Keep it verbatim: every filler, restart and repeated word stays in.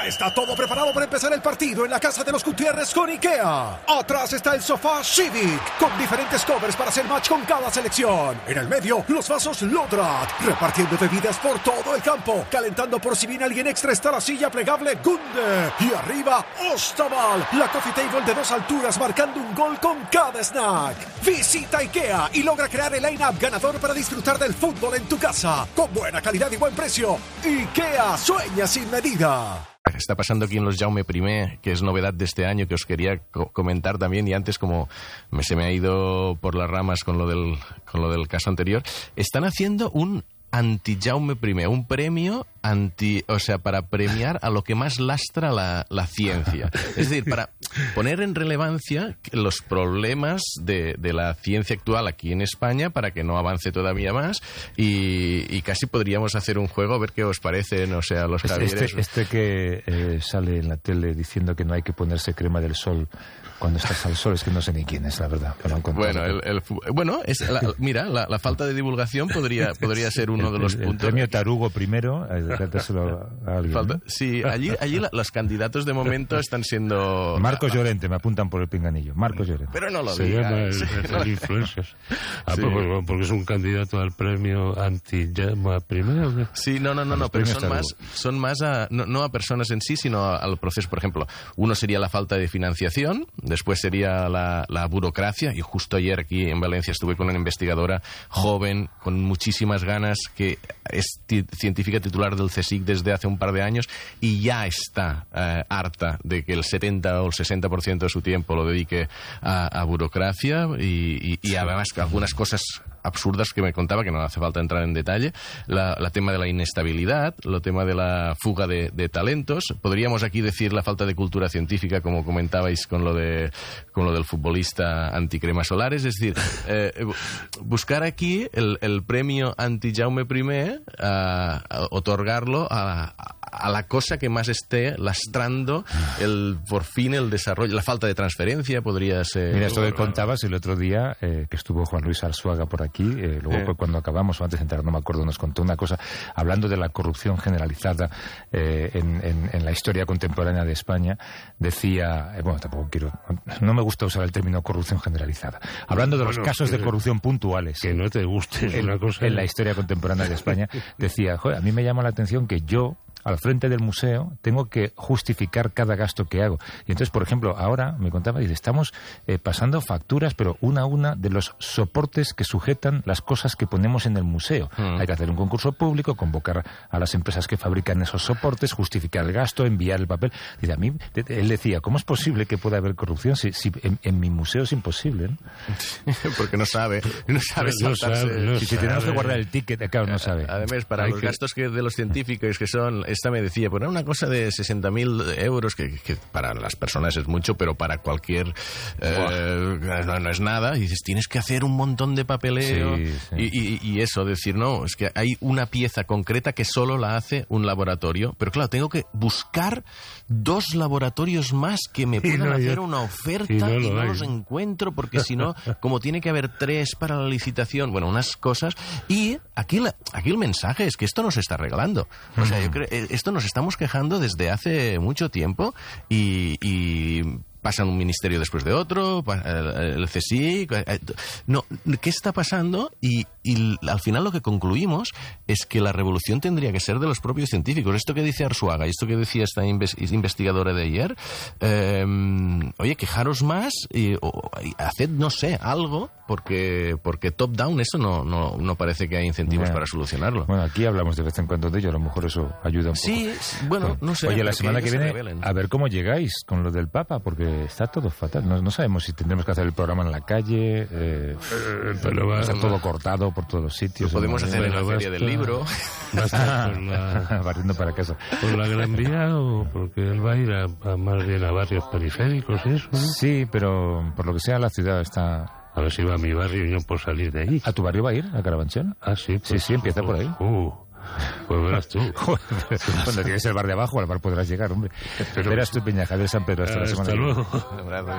Ya está todo preparado para empezar el partido en la casa de los Gutiérrez con IKEA. Atrás está el sofá Civic, con diferentes covers para hacer match con cada selección. En el medio, los vasos Lodrat, repartiendo bebidas por todo el campo. Calentando por si viene alguien extra está la silla plegable Gunde. Y arriba, Ostaval, la coffee table de dos alturas marcando un gol con cada snack. Visita IKEA y logra crear el line-up ganador para disfrutar del fútbol en tu casa. Con buena calidad y buen precio. IKEA, sueña sin medida. Está pasando aquí en los Jaume I, que es novedad de este año, que os quería co- comentar también, y antes como me, se me ha ido por las ramas con lo del, con lo del caso anterior, están haciendo un anti-Jaume I, un premio anti, o sea, para premiar a lo que más lastra la, la ciencia. Es decir, para poner en relevancia los problemas de, de la ciencia actual aquí en España para que no avance todavía más y, y casi podríamos hacer un juego, a ver qué os parecen, o sea, los Este, Javieres. este, este que eh, sale en la tele diciendo que no hay que ponerse crema del sol cuando estás al sol, es que no sé ni quién es, la verdad. Bueno, el, el, bueno es la, mira, la, la falta de divulgación podría, podría ser uno de los el, puntos. El premio Tarugo primero, eh, dárselo a alguien, falta, ¿no? Sí, allí, allí la, los candidatos de momento están siendo... Marcos Llorente, me apuntan por el pinganillo. Marcos Llorente. Pero no lo Se digas. llama el, el, el influencer. Ah, Sí. porque, porque es un candidato al premio anti-Jaume primero. ¿No? Sí, no, no, no, no, pero son más, son más a, no, no a personas en sí, sino a- al proceso. Por ejemplo, uno sería la falta de financiación, después sería la, la burocracia, y justo ayer aquí en Valencia estuve con una investigadora joven, con muchísimas ganas, que es ti- científica titular del CSIC desde hace un par de años, y ya está eh, harta de que el setenta o el sesenta por ciento de su tiempo lo dedique a, a burocracia, y, y, y además que algunas cosas absurdas que me contaba, que no hace falta entrar en detalle, la, la tema de la inestabilidad, el tema de la fuga de, de talentos. Podríamos aquí decir la falta de cultura científica, como comentabais con lo de con lo del futbolista anticremas solares. Es decir, eh, buscar aquí el, el premio anti-Jaume I, a, a otorgarlo a, a la cosa que más esté lastrando el, por fin, el desarrollo. La falta de transferencia podría ser... Mira, esto que contabas el otro día, eh, que estuvo Juan Luis Arzuaga por aquí, eh, luego Eh. pues, cuando acabamos, o antes de entrar, no me acuerdo, nos contó una cosa, hablando de la corrupción generalizada eh, en, en, en la historia contemporánea de España, decía, eh, bueno, tampoco quiero, no me gusta usar el término corrupción generalizada, hablando de los Bueno, casos de que- corrupción puntuales. Que no te guste es en, una cosa. en la historia contemporánea de España, decía, joder, a mí me llama la atención que yo, al frente del museo, tengo que justificar cada gasto que hago. Y entonces, por ejemplo, ahora me contaba, dice, estamos eh, pasando facturas, pero una a una, de los soportes que sujetan las cosas que ponemos en el museo. Mm. Hay que hacer un concurso público, convocar a las empresas que fabrican esos soportes, justificar el gasto, enviar el papel. Dice, a mí, de- él decía, ¿cómo es posible que pueda haber corrupción si, si en, en mi museo es imposible, ¿no? Porque no sabe, no sabe No saltarse. sabe, no Si, si tenemos que sabe. guardar el ticket, claro, no sabe. Además, para Hay los que- gastos que de los científicos, que son, esta me decía, pues era una cosa de sesenta mil euros, que, que para las personas es mucho, pero para cualquier eh, no, no es nada. Y dices, tienes que hacer un montón de papeleo. Sí, sí. Y, y- y eso, decir, no, es que hay una pieza concreta que solo la hace un laboratorio. Pero claro, tengo que buscar dos laboratorios más que me puedan no hay hacer otro. una oferta Y y no no, lo hay. los encuentro, porque si no, como tiene que haber tres para la licitación, bueno, unas cosas. Y aquí, la, aquí el mensaje es que esto no se está arreglando. O sea, yo creo, eh, esto nos estamos quejando desde hace mucho tiempo y... y pasan un ministerio después de otro, pa- el, el CSIC... eh, No, ¿qué está pasando? Y, y al final lo que concluimos es que la revolución tendría que ser de los propios científicos. Esto que dice Arzuaga, esto que decía esta inves- investigadora de ayer, eh, oye, quejaros más y, o, y haced, no sé, algo, porque porque top-down eso no, no, no parece que hay incentivos Ya. para solucionarlo. Bueno, aquí hablamos de vez en cuando de ello, a lo mejor eso ayuda un poco. Sí, bueno, no sé. Oye, la pero semana que ellos se viene, rebelen. a ver cómo llegáis con lo del Papa, porque está todo fatal. No, no sabemos si tendremos que hacer el programa en la calle, eh, Eh, pero va, está va- todo cortado por todos los Lo sitios. podemos en hacer en la Bueno, feria del basta- libro. va a estar por la, barriendo para casa. por la Gran Vía, o porque él va a ir a, a más bien a barrios periféricos y eso, ¿no? Sí, pero por lo que sea la ciudad está... A ver si va a mi barrio y no puedo salir de ahí. ¿A tu barrio va a ir, a Carabanchel? Ah, sí. Sí, sí, empieza por ahí. Uh, pues verás tú. Cuando tienes el bar de abajo, al bar podrás llegar, hombre. Pero- Verás tú, Peña Javier San Pedro, hasta la semana Hasta que viene. luego. Un abrazo.